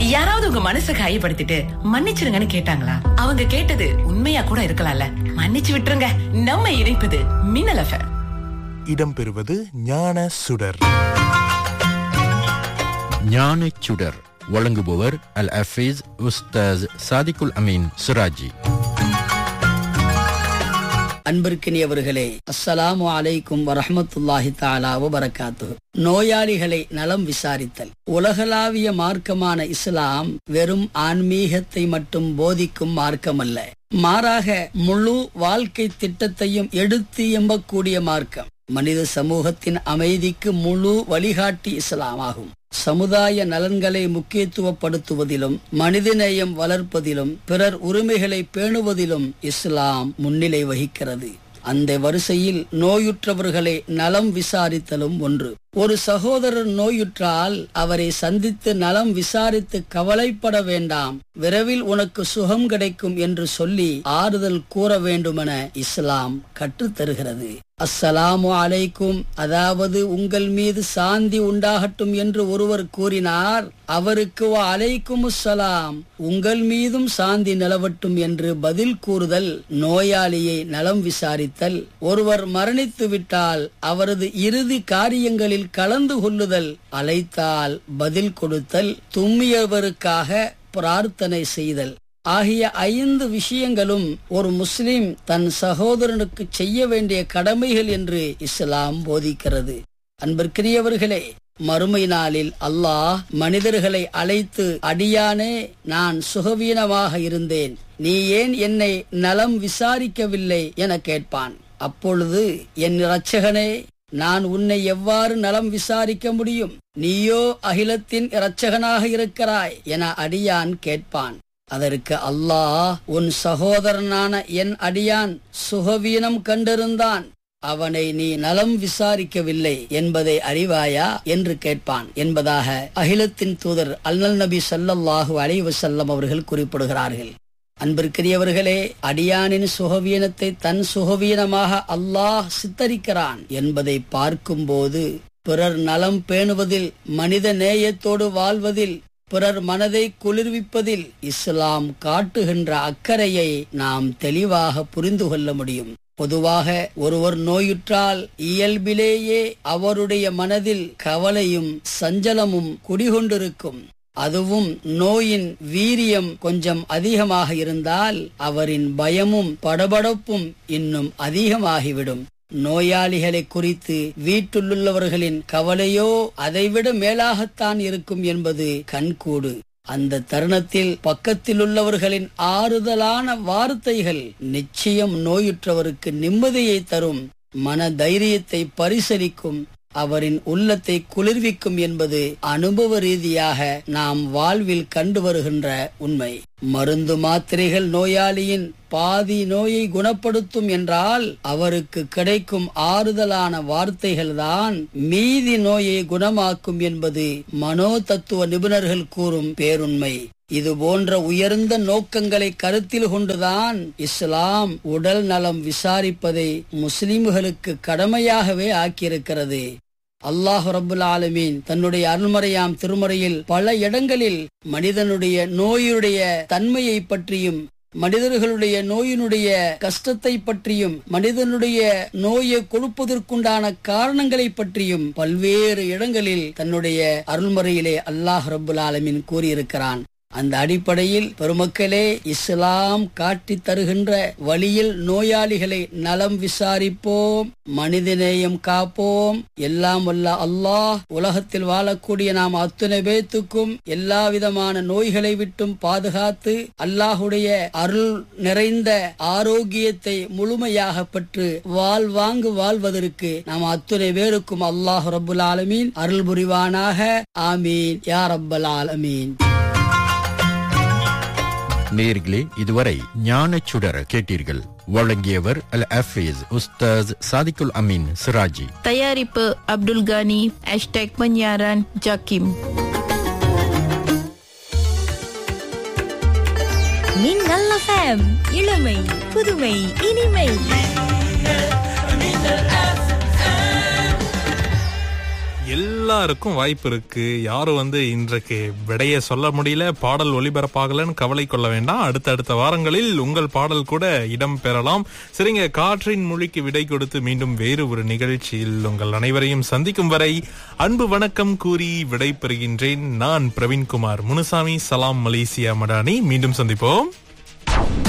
யாராவது உங்க மனசை காயப்படுத்திட்டு மன்னிச்சிருங்கன்னு கேட்டாங்களா? அவங்க கேட்டது உண்மையா கூட இருக்கலாம்ல. மன்னிச்சு விட்டுருங்க. நம்ம இணைப்பது மின்னல் FM. இடம்பெறுவது ஞான சுடர். ஞான சுடர் வழங்குபவர் அல் ஹஃபீஸ் உஸ்தாஸ் சாதிகுல் அமீன் சிராஜி. அன்பிற்கினியவர்களே, அஸ்ஸலாமு அலைக்கும் வரஹ்மத்துல்லாஹி தஆலா வ பரக்காத்துஹு. நோயாளிகளை நலம் விசாரித்தல். உலகளாவிய மார்க்கமான இஸ்லாம் வெறும் ஆன்மீகத்தை மட்டும் போதிக்கும் மார்க்கமல்ல, மாறாக முழு வாழ்க்கை திட்டத்தையும் எடுத்து எம்பக்கூடிய மார்க்கம். மனித சமூகத்தின் அமைதிக்கு முழு வழிகாட்டி இஸ்லாம் ஆகும். சமுதாய நலன்களை முக்கியத்துவப்படுத்துவதிலும், மனிதநேயம் வளர்ப்பதிலும், பிறர் உரிமைகளை பேணுவதிலும் இஸ்லாம் முன்னிலை வகிக்கிறது. அந்த வரிசையில் நோயுற்றவர்களை நலம் விசாரித்தலும் ஒன்று. ஒரு சகோதரர் நோயுற்றால் அவரை சந்தித்து நலம் விசாரித்து கவலைப்பட வேண்டாம், விரைவில் உனக்கு சுகம் கிடைக்கும் என்று சொல்லி ஆறுதல் கூற வேண்டுமென இஸ்லாம் கற்றுத்தருகிறது. அஸ்ஸலாமு அலைக்கும், அதாவது உங்கள் மீது சாந்தி உண்டாகட்டும் என்று ஒருவர் கூறினார், அவருக்கு வ அலைக்கும் அஸ்ஸலாம், உங்கள் மீதும் சாந்தி நிலவட்டும் என்று பதில் கூறுதல் நோயாளியை நலம் விசாரித்தல். ஒருவர் மரணித்து விட்டால் அவரது இறுதி காரியங்களில் கலந்து கொள்ளுதல், அழைத்தால் பதில் கொடுத்தல், தும்மியவருக்காக பிரார்த்தனை செய்தல் ஆகிய 5 விஷயங்களும் ஒரு முஸ்லிம் தன் சகோதரனுக்கு செய்ய வேண்டிய கடமைகள் என்று இஸ்லாம் போதிக்கிறது. அன்பிற்கினியவர்களே, மறுமை நாளில் அல்லாஹ் மனிதர்களை அழைத்து, அடியானே, நான் சுகவீனமாக இருந்தேன், நீ ஏன் என்னை நலம் விசாரிக்கவில்லை என கேட்பான். அப்பொழுது, என் இரட்சகனே, நான் உன்னை எவ்வாறு நலம் விசாரிக்க முடியும்? நீயோ அகிலத்தின் இரட்சகனாக இருக்கிறாய் என அடியான் கேட்பான். அதற்கு அல்லாஹ், உன் சகோதரனான என் அடியான் சுகவீனம் கண்டிருந்தான், அவனை நீ நலம் விசாரிக்கவில்லை என்பதை அறிவாயா என்று கேட்பான் என்பதாக அகிலத்தின் தூதர் அன்னல் நபி ஸல்லல்லாஹு அலைஹி வஸல்லம் அவர்கள் குறிப்பிடுகிறார்கள். அன்பிற்கினியவர்களே, அடியானின் சுகவீனத்தை தன் சுகவீனமாக அல்லாஹ் சித்தரிக்கிறான் என்பதை பார்க்கும்போது, பிறர் நலம் பேணுவதில், மனித நேயத்தோடு வாழ்வதில், பிறர் மனதை குளிர்விப்பதில் இஸ்லாம் காட்டுகின்ற அக்கறையை நாம் தெளிவாக புரிந்து கொள்ள முடியும். பொதுவாக ஒருவர் நோயுற்றால் இயல்பிலேயே அவருடைய மனதில் கவலையும் சஞ்சலமும் குடிகொண்டிருக்கும். அதுவும் நோயின் வீரியம் கொஞ்சம் அதிகமாக இருந்தால் அவரின் பயமும் படபடப்பும் இன்னும் அதிகமாகிவிடும். நோயாளிகளை குறித்து வீட்டிலுள்ளவர்களின் கவலையோ அதைவிட மேலாகத்தான் இருக்கும் என்பது கண்கூடு. அந்த தருணத்தில் பக்கத்திலுள்ளவர்களின் ஆறுதலான வார்த்தைகள் நிச்சயம் நோயுற்றவருக்கு நிம்மதியை தரும், மன தைரியத்தை பரிசளிக்கும், அவரின் உள்ளத்தை குளிர்விக்கும் என்பது அனுபவ ரீதியாக நாம் வாழ்வில் கண்டு வருகின்ற உண்மை. மருந்து மாத்திரைகள் நோயாளியின் பாதி நோயை குணப்படுத்தும் என்றால், அவருக்கு கிடைக்கும் ஆறுதலான வார்த்தைகள்தான் மீதி நோயை குணமாக்கும் என்பது மனோ தத்துவ நிபுணர்கள் கூறும் பேருண்மை. இது போன்ற உயர்ந்த நோக்கங்களை கருத்தில் கொண்டுதான் இஸ்லாம் உடல் நலம் விசாரிப்பதை முஸ்லிம்களுக்கு கடமையாகவே ஆக்கியிருக்கிறது. அல்லாஹ் ரப்புல் ஆலமீன் தன்னுடைய அருள்மறையாம் திருமறையில் பல இடங்களில் மனிதனுடைய நோயுடைய தன்மையை பற்றியும், மனிதர்களுடைய நோயினுடைய கஷ்டத்தை பற்றியும், மனிதனுடைய நோயை கொடுப்பதற்குண்டான காரணங்களை பற்றியும் பல்வேறு இடங்களில் தன்னுடைய அருள்மறையிலே அல்லாஹ் ரப்புல் ஆலமீன் கூறியிருக்கிறான். அந்த அடிப்படையில் பெருமக்களே, இஸ்லாம் காட்டி தருகின்ற வழியில் நோயாளிகளை நலம் விசாரிப்போம், மனிதநேயம் காப்போம். எல்லாம் வல்ல அல்லாஹ் உலகத்தில் வாழக்கூடிய நாம் அத்துணை பேத்துக்கும் எல்லா விதமான நோய்களை விட்டும் பாதுகாத்து, அல்லாஹுடைய அருள் நிறைந்த ஆரோக்கியத்தை முழுமையாக பெற்று வாழ்வாங்கு வாழ்வதற்கு நாம் அத்துணை பேருக்கும் அல்லாஹ் ரப்புல் ஆலமீன் அருள் புரிவானாக. ஆமீன் யா ரப்பல் ஆலமீன். நேயர்களே, இதுவரை ஞான சுடர் கேட்டீர்கள். வழங்கியவர் அல் ஹஃபீஸ் உஸ்தாஸ் சாதிகுல் அமீன் சிராஜி. தயாரிப்பு அப்துல் கானி. #penyiaran ஜாக்கிம். மின்னல் FM, இளமை புதுமை இனிமை. எல்லாருக்கும் வாய்ப்பு இருக்கு. யாரும் இன்றைக்கு விடைய சொல்ல முடியல, பாடல் ஒளிபரப்பாகலன்னு கவலை கொள்ள வேண்டாம். அடுத்த வாரங்களில் உங்கள் பாடல் கூட இடம் பெறலாம். சரிங்க, காற்றின் மொழிக்கு விடை கொடுத்து மீண்டும் வேறு ஒரு நிகழ்ச்சியில் உங்கள் அனைவரையும் சந்திக்கும் வரை அன்பு வணக்கம் கூறி விடை பெறுகின்றேன். நான் பிரவீன்குமார் முனுசாமி. சலாம் மலேசியா மடானி. மீண்டும் சந்திப்போம்.